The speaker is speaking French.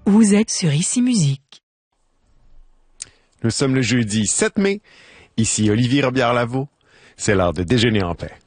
Vous êtes sur Ici Musique. Nous sommes le jeudi 7 mai. Ici Olivier Robillard-Lavaux. C'est l'heure de déjeuner en paix.